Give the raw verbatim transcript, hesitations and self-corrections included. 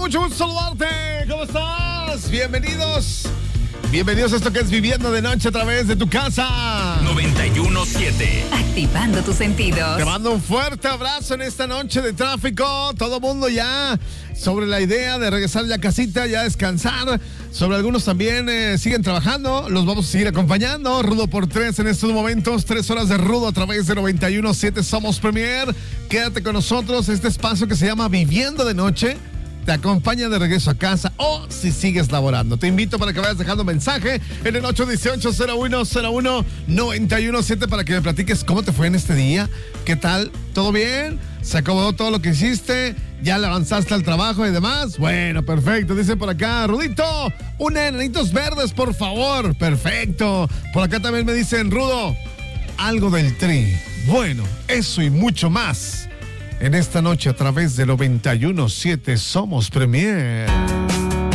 mucho gusto saludarte. ¿Cómo estás? Bienvenidos. Bienvenidos a esto que es Viviendo de Noche a través de tu casa. noventa y uno siete. Activando tus sentidos. Te mando un fuerte abrazo en esta noche de tráfico. Todo mundo ya sobre la idea de regresar ya a casita, ya a descansar. Sobre algunos también eh, siguen trabajando. Los vamos a seguir acompañando. Rudo por tres en estos momentos. Tres horas de Rudo a través de noventa y uno siete Somos Premier. Quédate con nosotros. Este espacio que se llama Viviendo de Noche te acompaña de regreso a casa o si sigues laborando. Te invito para que vayas dejando mensaje en el ocho uno ocho, cero uno cero uno, nueve uno siete para que me platiques cómo te fue en este día. ¿Qué tal? ¿Todo bien? ¿Se acomodó todo lo que hiciste? ¿Ya le avanzaste al trabajo y demás? Bueno, perfecto. Dice por acá, Rudito, una enanitos verdes, por favor. Perfecto. Por acá también me dicen, Rudo, algo del Tri. Bueno, eso y mucho más en esta noche a través de noventa y uno siete Somos Premier.